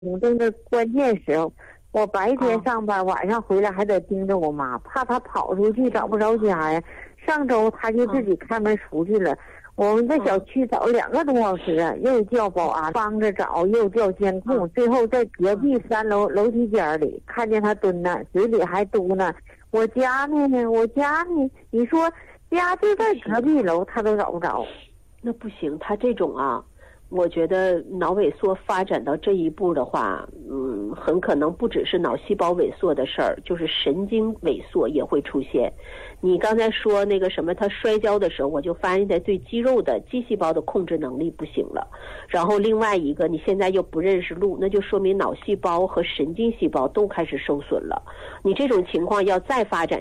正的关键时候，我白天上班，晚上回来还得盯着我妈，怕她跑出去找不着家呀。上周她就自己开门出去了，我们在小区找2个多小时，又叫保安帮着找，又叫监控，最后在隔壁3楼楼梯间里看见她蹲那，嘴里还嘟囔：“我家呢，我家呢。”你说家就在隔壁楼，她都找不着。 那不行，她这种啊，我觉得脑萎缩发展到这一步的话，很可能不只是脑细胞萎缩的事儿，就是神经萎缩也会出现。你刚才说那个什么，他摔跤的时候，我就发现他对肌肉的肌细胞的控制能力不行了。然后另外一个，你现在又不认识路，那就说明脑细胞和神经细胞都开始受损了。你这种情况要再发展